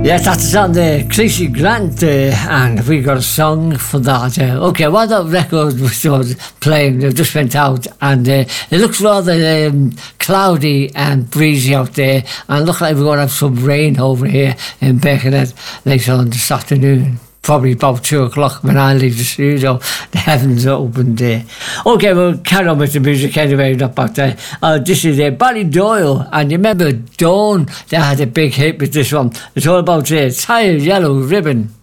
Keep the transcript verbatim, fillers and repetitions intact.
Yes, that's on the Creasy Grant, uh, and we got a song for that. Uh, okay, what that record was playing, they just went out, and uh, it looks rather um, cloudy and breezy out there, and looks like we're going to have some rain over here in Birkenhead later on this afternoon. Probably about two o'clock when I leave the studio. The heavens are open there. Okay, we'll carry on with the music anyway, not back there. Uh, this is uh, Barry Doyle, and you remember Dawn? They had a big hit with this one. It's all about uh, Tired Yellow Ribbon.